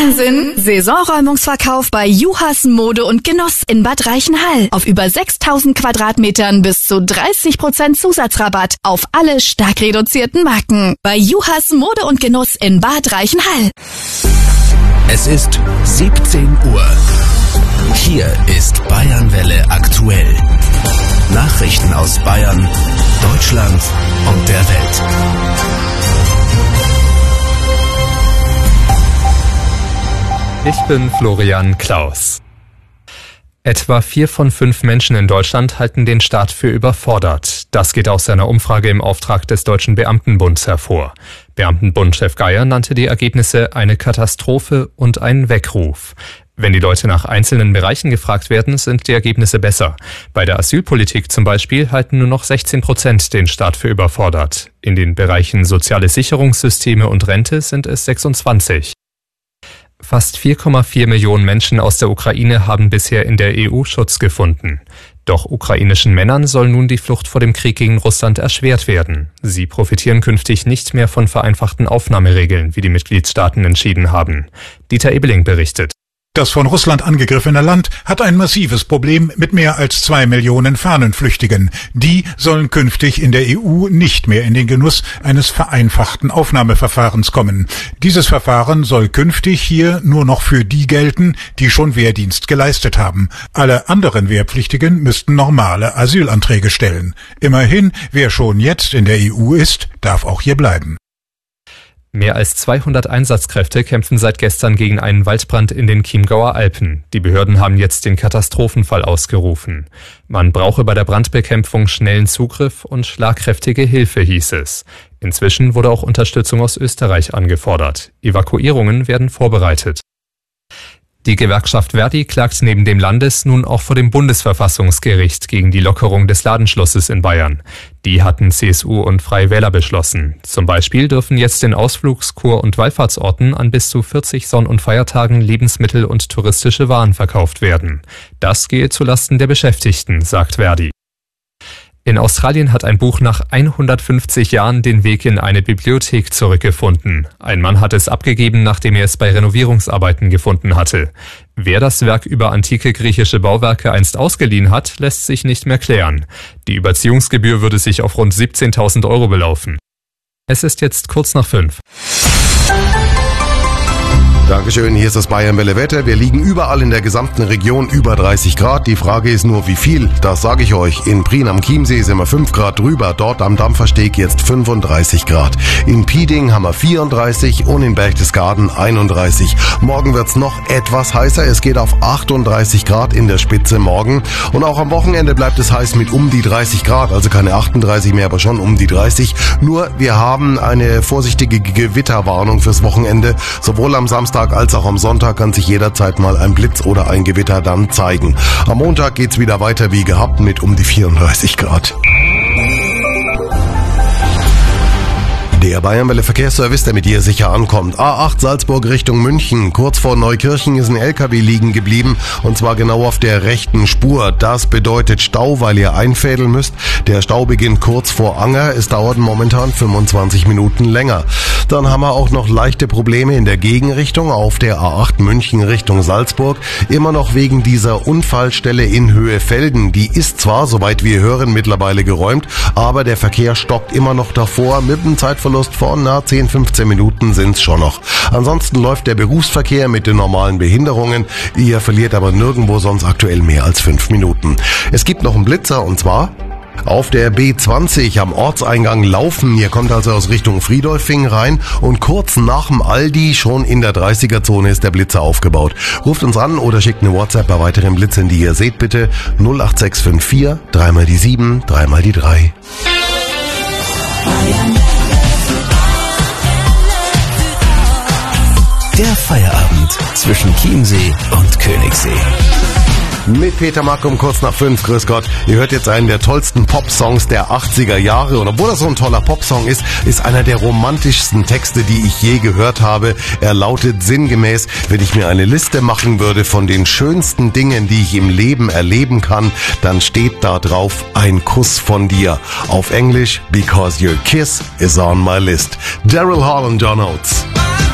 Wahnsinn! Saisonräumungsverkauf bei Juhas Mode und Genuss in Bad Reichenhall. Auf über 6.000 Quadratmetern bis zu 30% Zusatzrabatt auf alle stark reduzierten Marken. Bei Juhas Mode und Genuss in Bad Reichenhall. Es ist 17 Uhr. Hier ist Bayernwelle aktuell. Nachrichten aus Bayern, Deutschland und der Welt. Ich bin Florian Klaus. Etwa 4 von 5 Menschen in Deutschland halten den Staat für überfordert. Das geht aus einer Umfrage im Auftrag des Deutschen Beamtenbunds hervor. Beamtenbundchef Geier nannte die Ergebnisse eine Katastrophe und einen Weckruf. Wenn die Leute nach einzelnen Bereichen gefragt werden, sind die Ergebnisse besser. Bei der Asylpolitik zum Beispiel halten nur noch 16% den Staat für überfordert. In den Bereichen soziale Sicherungssysteme und Rente sind es 26%. Fast 4,4 Millionen Menschen aus der Ukraine haben bisher in der EU Schutz gefunden. Doch ukrainischen Männern soll nun die Flucht vor dem Krieg gegen Russland erschwert werden. Sie profitieren künftig nicht mehr von vereinfachten Aufnahmeregeln, wie die Mitgliedstaaten entschieden haben. Dieter Ebeling berichtet. Das von Russland angegriffene Land hat ein massives Problem mit mehr als 2 Millionen Fahnenflüchtigen. Die sollen künftig in der EU nicht mehr in den Genuss eines vereinfachten Aufnahmeverfahrens kommen. Dieses Verfahren soll künftig hier nur noch für die gelten, die schon Wehrdienst geleistet haben. Alle anderen Wehrpflichtigen müssten normale Asylanträge stellen. Immerhin, wer schon jetzt in der EU ist, darf auch hier bleiben. Mehr als 200 Einsatzkräfte kämpfen seit gestern gegen einen Waldbrand in den Chiemgauer Alpen. Die Behörden haben jetzt den Katastrophenfall ausgerufen. Man brauche bei der Brandbekämpfung schnellen Zugriff und schlagkräftige Hilfe, hieß es. Inzwischen wurde auch Unterstützung aus Österreich angefordert. Evakuierungen werden vorbereitet. Die Gewerkschaft Verdi klagt neben dem Landes- nun auch vor dem Bundesverfassungsgericht gegen die Lockerung des Ladenschlusses in Bayern. Die hatten CSU und Freie Wähler beschlossen. Zum Beispiel dürfen jetzt in Ausflugs-, Kur- und Wallfahrtsorten an bis zu 40 Sonn- und Feiertagen Lebensmittel und touristische Waren verkauft werden. Das gehe zulasten der Beschäftigten, sagt Verdi. In Australien hat ein Buch nach 150 Jahren den Weg in eine Bibliothek zurückgefunden. Ein Mann hat es abgegeben, nachdem er es bei Renovierungsarbeiten gefunden hatte. Wer das Werk über antike griechische Bauwerke einst ausgeliehen hat, lässt sich nicht mehr klären. Die Überziehungsgebühr würde sich auf rund 17.000 € belaufen. Es ist jetzt kurz nach 5. Dankeschön, hier ist das Bayernwelle Wetter. Wir liegen überall in der gesamten Region über 30 Grad. Die Frage ist nur, wie viel? Das sage ich euch. In Prien am Chiemsee sind wir 5 Grad drüber, dort am Dampfersteg jetzt 35 Grad. In Pieding haben wir 34 und in Berchtesgaden 31. Morgen wird's noch etwas heißer. Es geht auf 38 Grad in der Spitze morgen. Und auch am Wochenende bleibt es heiß mit um die 30 Grad. Also keine 38 mehr, aber schon um die 30. Nur wir haben eine vorsichtige Gewitterwarnung fürs Wochenende. Sowohl am Samstag als auch am Sonntag kann sich jederzeit mal ein Blitz oder ein Gewitter dann zeigen. Am Montag geht's wieder weiter wie gehabt mit um die 34 Grad. Der Bayernwelle Verkehrsservice, der mit dir sicher ankommt. A8 Salzburg Richtung München. Kurz vor Neukirchen ist ein LKW liegen geblieben und zwar genau auf der rechten Spur. Das bedeutet Stau, weil ihr einfädeln müsst. Der Stau beginnt kurz vor Anger. Es dauert momentan 25 Minuten länger. Dann haben wir auch noch leichte Probleme in der Gegenrichtung auf der A8 München Richtung Salzburg. Immer noch wegen dieser Unfallstelle in Höhefelden. Die ist zwar, soweit wir hören, mittlerweile geräumt, aber der Verkehr stockt immer noch davor mit einem Zeitverlust von 10-15 Minuten sind's schon noch. Ansonsten läuft der Berufsverkehr mit den normalen Behinderungen. Ihr verliert aber nirgendwo sonst aktuell mehr als 5 Minuten. Es gibt noch einen Blitzer und zwar auf der B20 am Ortseingang Laufen. Ihr kommt also aus Richtung Friedolfing rein und kurz nach dem Aldi, schon in der 30er-Zone, ist der Blitzer aufgebaut. Ruft uns an oder schickt eine WhatsApp bei weiteren Blitzen, die ihr seht, bitte 08654 3 mal die 7, 3 mal die 3. Der Feierabend zwischen Chiemsee und Königssee. Mit Peter Mack um kurz nach 5. Grüß Gott. Ihr hört jetzt einen der tollsten Pop-Songs der 80er Jahre. Und obwohl das so ein toller Pop-Song ist, ist einer der romantischsten Texte, die ich je gehört habe. Er lautet sinngemäß: Wenn ich mir eine Liste machen würde von den schönsten Dingen, die ich im Leben erleben kann, dann steht da drauf ein Kuss von dir. Auf Englisch: Because your kiss is on my list. Daryl Hall und John Oates.